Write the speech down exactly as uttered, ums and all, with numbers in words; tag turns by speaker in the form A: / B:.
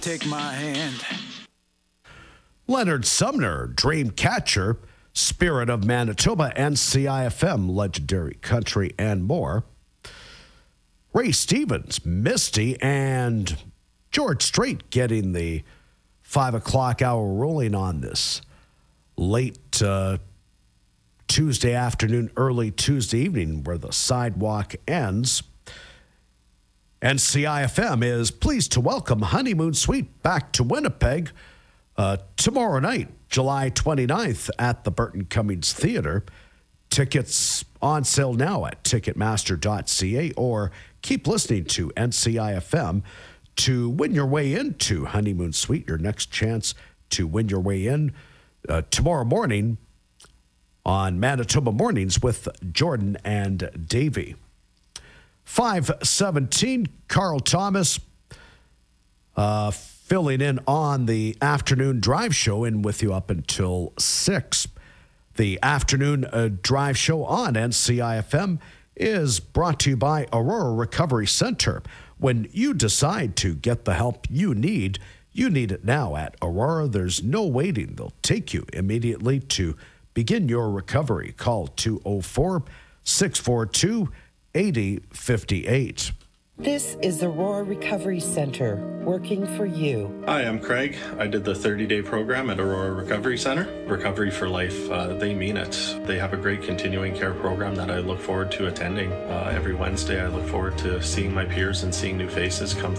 A: Take my hand.
B: Leonard Sumner, Dreamcatcher, Spirit of Manitoba, N C I F M, Legendary Country, and more. Ray Stevens, Misty, and George Strait getting the five o'clock hour rolling on this late uh, Tuesday afternoon, early Tuesday evening, where the sidewalk ends. N C I F M is pleased to welcome Honeymoon Suite back to Winnipeg uh, tomorrow night, July twenty-ninth, at the Burton Cummings Theatre. Tickets on sale now at ticketmaster dot c a, or keep listening to N C I F M to win your way into Honeymoon Suite, your next chance to win your way in uh, tomorrow morning on Manitoba Mornings with Jordan and Davey. five seventeen, Carl Thomas uh, filling in on the afternoon drive show, and with you up until six. The afternoon uh, drive show on N C I F M is brought to you by Aurora Recovery Center. When you decide to get the help you need, you need it now at Aurora. There's no waiting. They'll take you immediately to begin your recovery. Call two oh four, six four two, eight oh five eight.
C: This is the Aurora Recovery Center, working for you.
D: Hi, I'm Craig. I did the thirty-day program at Aurora Recovery Center. Recovery for Life, uh, they mean it. They have a great continuing care program that I look forward to attending. Uh, every Wednesday, I look forward to seeing my peers and seeing new faces come